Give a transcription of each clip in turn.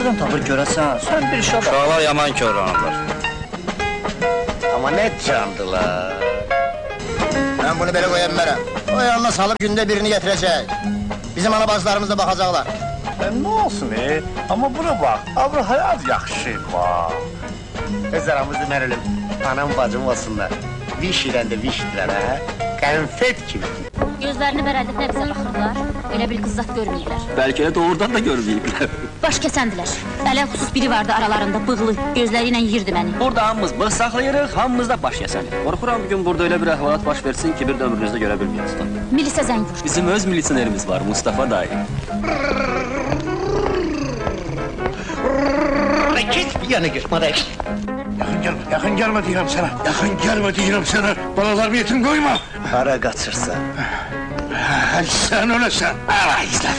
Nereden tapır görəsən? Sən bir uşaq... Uşaqlar yaman körlanırlar. Amma nə candılar? Mən bunu belə qoya bilmərəm. O yanına salıb gündə birini gətirəcək. Bizim anabazlarımız da baxacaqlar. Ne olsun Ama buna bak, abi hayat yaxşı bak. Öz aramızda mən ölüm, anam bacım olsunlar. Viş ilə də vişdirlər, hə? Qənfet kimi. Gözlərini bərəldib nə bizə baxırlar, elə bir qız zat görməyiblər. Bəlkə də doğrudan da görməyiblər. Baş kəsəndilər. Ələlxüsus biri vardı aralarında, bığlı, gözləri ilə yirdi məni. Burada hamımız bığ saxlayırıq, hamımız da baş kəsənik. Qorxuram bugün burada öyle bir əhvalat baş versin ki, bir də ömrünüzdə görə bilməyəsiniz. Milisə zəng vur. Bizim öz milisionerimiz var, Mustafa dayı. Git bir yana git, Marek. Yakın gelme diyorum sana. Yakın gelme diyorum sana. Balalarımı yetim koyma. Hara qaçırsan? Sen ölesən. Ara izle.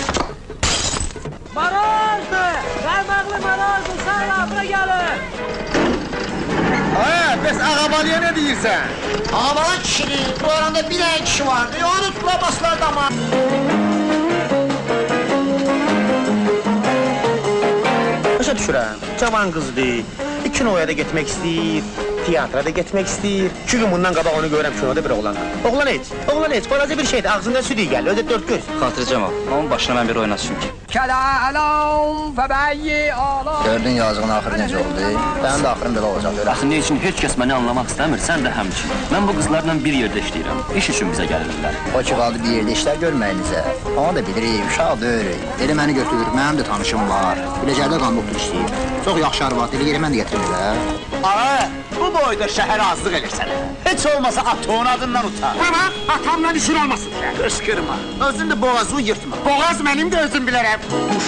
Marozdu! Qaymaqlı marozdu, sən bura gəlin! Bəs ağabalıya nə deyirsən? Ağabala kişinin, bu aranda bir ay kişi vardı, onu tutulamazlar da ama. Başa düşürəm, cavan qızdır, kinoya da getmək istəyir, teatra da getmək istəyir. 2 gün bundan qabaq onu görəm kinoda bir oğlan. Oğlan heç, balaca bir şeydir, ağzında südü gəlir, özü 4 göz. Xatırcam ol, onun başına mən bir oynasın ki. Kəlam və bəyyi alam! Gördün yazığın axırı necə oldu? Sənin də axırın belə olacaq, öyle. Axı ne üçün heç kəs məni anlamaq istəmir, sən də həmçin. Mən bu qızlarla bir yerdə işləyirəm, iş üçün bizə gəlirlər. O ki qaldı bir yerdə işlər görməyinizə. Onu da bilirik, uşaq deyil. Dedi məni götür, mənim də tanışım var. Biləcəkdə qandoktor işləyir. Çox yaxşı arvad, elə yerə mən də gətirirlər. Ağa, bu boyda şəhərə azlıq edirsən. Heç olmasa atoğun adından utan. Bana atamla işin olmasın. Qışqırma, özün də boğazını yırtma. Boğaz mənim də özüm bilərəm.